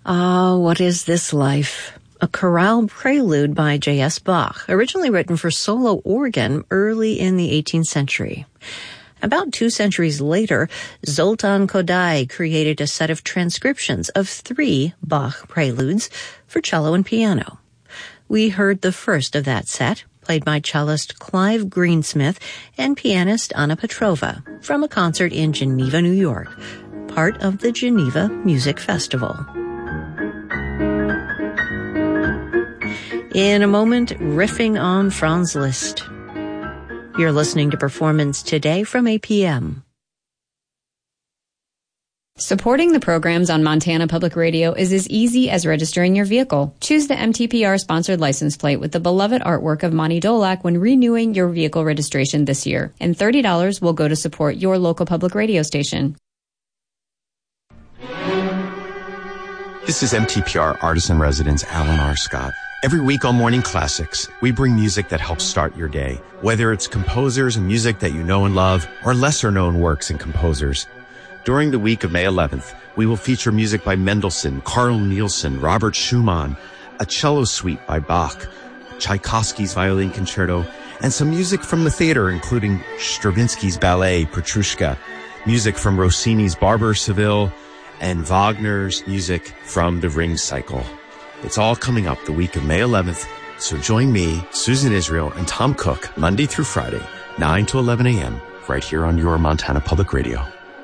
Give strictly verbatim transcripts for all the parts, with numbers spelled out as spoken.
Ah, what is this life? A chorale prelude by J S Bach, originally written for solo organ early in the eighteenth century. About two centuries later, Zoltán Kodály created a set of transcriptions of three Bach preludes for cello and piano. We heard the first of that set, played by cellist Clive Greensmith and pianist Anna Petrova, from a concert in Geneva, New York, part of the Geneva Music Festival. In a moment, riffing on Franz Liszt. You're listening to Performance Today from A P M. Supporting the programs on Montana Public Radio is as easy as registering your vehicle. Choose the M T P R-sponsored license plate with the beloved artwork of Monty Dolak when renewing your vehicle registration this year, and thirty dollars will go to support your local public radio station. This is M T P R Artist-in-Residence Alan R. Scott. Every week on Morning Classics, we bring music that helps start your day, whether it's composers and music that you know and love, or lesser-known works and composers. During the week of May eleventh, we will feature music by Mendelssohn, Carl Nielsen, Robert Schumann, a cello suite by Bach, Tchaikovsky's Violin Concerto, and some music from the theater, including Stravinsky's ballet, Petrushka, music from Rossini's Barber of Seville, and Wagner's music from the Ring Cycle. It's all coming up the week of May eleventh, so join me, Susan Israel, and Tom Cook Monday through Friday, nine to eleven a.m., right here on your Montana Public Radio.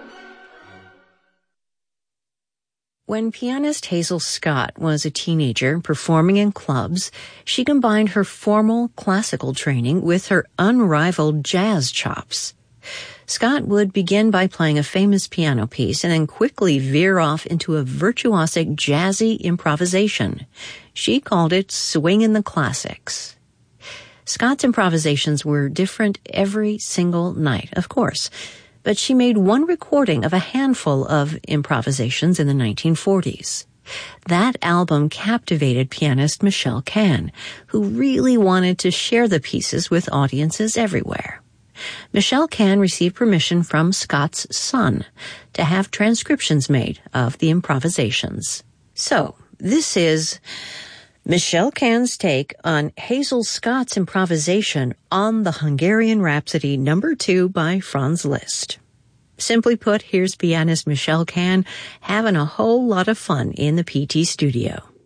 When pianist Hazel Scott was a teenager performing in clubs, she combined her formal classical training with her unrivaled jazz chops. Scott would begin by playing a famous piano piece and then quickly veer off into a virtuosic jazzy improvisation. She called it swingin' the classics. Scott's improvisations were different every single night, of course, but she made one recording of a handful of improvisations in the nineteen forties. That album captivated pianist Michelle Kahn, who really wanted to share the pieces with audiences everywhere. Michelle Kahn received permission from Scott's son to have transcriptions made of the improvisations. So, this is Michelle Kahn's take on Hazel Scott's improvisation on the Hungarian Rhapsody number two by Franz Liszt. Simply put, here's pianist Michelle Kahn having a whole lot of fun in the P T studio.